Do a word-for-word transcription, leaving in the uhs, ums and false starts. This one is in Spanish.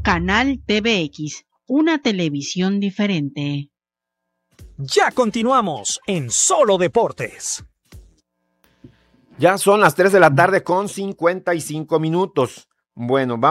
Canal T V X, una televisión diferente. Ya continuamos en Solo Deportes. Ya son las tres de la tarde con cincuenta y cinco minutos. Bueno, vamos.